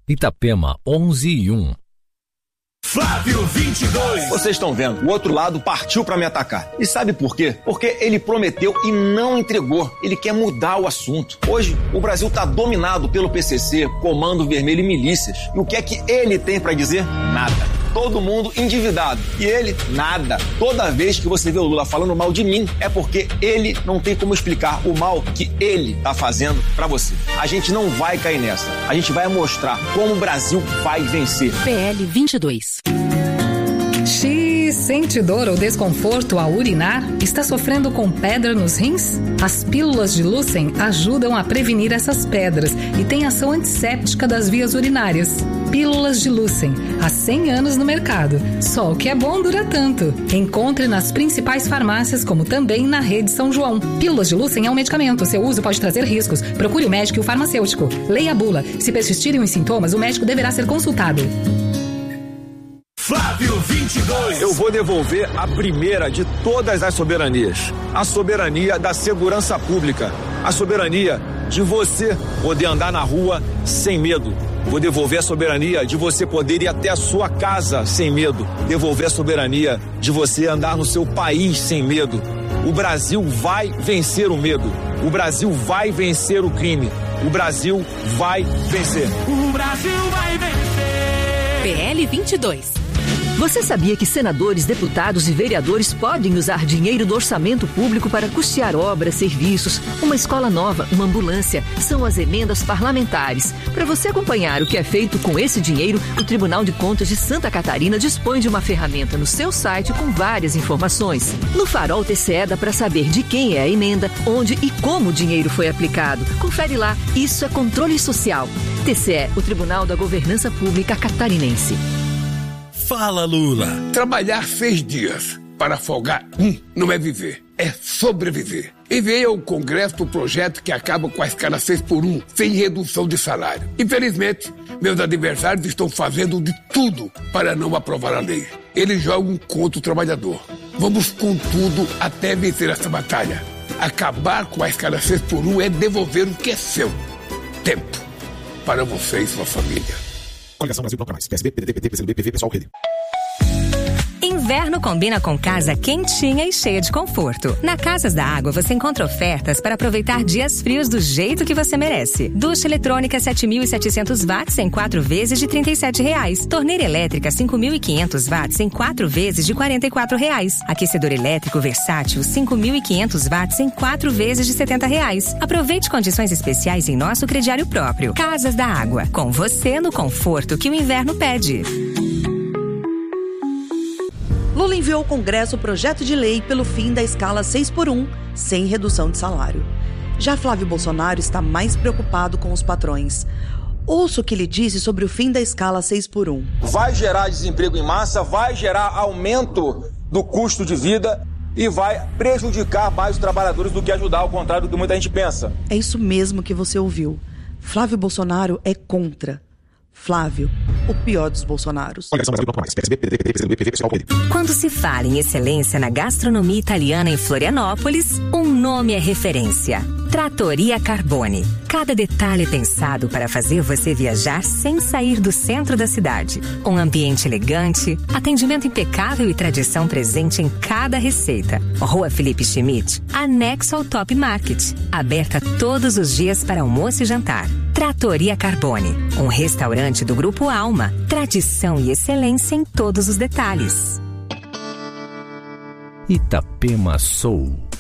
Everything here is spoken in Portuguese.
Itapema 11:1. Flávio 22. Vocês estão vendo, o outro lado partiu pra me atacar. E sabe por quê? Porque ele prometeu e não entregou. Ele quer mudar o assunto. Hoje, o Brasil tá dominado pelo PCC, Comando Vermelho e milícias. E o que é que ele tem pra dizer? Nada. Todo mundo endividado. E ele, nada. Toda vez que você vê o Lula falando mal de mim, é porque ele não tem como explicar o mal que ele tá fazendo pra você. A gente não vai cair nessa. A gente vai mostrar como o Brasil vai vencer. PL 22. Sente dor ou desconforto ao urinar? Está sofrendo com pedra nos rins? As pílulas de Lucem ajudam a prevenir essas pedras e têm ação antisséptica das vias urinárias. Pílulas de Lucem, há 100 anos no mercado. Só o que é bom dura tanto. Encontre nas principais farmácias, como também na rede São João. Pílulas de Lucem é um medicamento. Seu uso pode trazer riscos. Procure o médico e o farmacêutico. Leia a bula. Se persistirem os sintomas, o médico deverá ser consultado. Flávio 22. Eu vou devolver a primeira de todas as soberanias. A soberania da segurança pública. A soberania de você poder andar na rua sem medo. Vou devolver a soberania de você poder ir até a sua casa sem medo. Devolver a soberania de você andar no seu país sem medo. O Brasil vai vencer o medo. O Brasil vai vencer o crime. O Brasil vai vencer. O Brasil vai vencer. PL 22. Você sabia que senadores, deputados e vereadores podem usar dinheiro do orçamento público para custear obras, serviços, uma escola nova, uma ambulância? São as emendas parlamentares. Para você acompanhar o que é feito com esse dinheiro, o Tribunal de Contas de Santa Catarina dispõe de uma ferramenta no seu site com várias informações. No Farol TCE dá para saber de quem é a emenda, onde e como o dinheiro foi aplicado. Confere lá, isso é controle social. TCE, o Tribunal da Governança Pública Catarinense. Fala, Lula. Trabalhar 6 dias para folgar não é viver, é sobreviver. Enviei ao Congresso o projeto que acaba com a escala 6x1, sem redução de salário. Infelizmente, meus adversários estão fazendo de tudo para não aprovar a lei. Eles jogam contra o trabalhador. Vamos com tudo até vencer essa batalha. Acabar com a escala 6x1 é devolver o que é seu. Tempo para você e sua família. Coligação Brasil Bloco Mais. PSB, PDT, PT, PCdoB, PV, Pessoal, Rede. Inverno combina com casa quentinha e cheia de conforto. Na Casas da Água você encontra ofertas para aproveitar dias frios do jeito que você merece. Ducha eletrônica 7.700 watts em 4 vezes de R$ 37,00. Torneira elétrica 5.500 watts em 4 vezes de R$ 44,00. Aquecedor elétrico versátil 5.500 watts em 4 vezes de R$ 70,00. Aproveite condições especiais em nosso crediário próprio. Casas da Água, com você no conforto que o inverno pede. Lula enviou ao Congresso o projeto de lei pelo fim da escala 6x1, sem redução de salário. Já Flávio Bolsonaro está mais preocupado com os patrões. Ouça o que ele disse sobre o fim da escala 6x1. Vai gerar desemprego em massa, vai gerar aumento do custo de vida e vai prejudicar mais os trabalhadores do que ajudar, ao contrário do que muita gente pensa. É isso mesmo que você ouviu. Flávio Bolsonaro é contra. Flávio, o pior dos Bolsonaros. Quando se fala em excelência na gastronomia italiana em Florianópolis, um nome é referência: Trattoria Carbone. Cada detalhe pensado para fazer você viajar sem sair do centro da cidade. Um ambiente elegante, atendimento impecável e tradição presente em cada receita. Rua Felipe Schmidt, anexo ao Top Market. Aberta todos os dias para almoço e jantar. Trattoria Carbone, um restaurante do Grupo Alma. Tradição e excelência em todos os detalhes. Itapema Soul.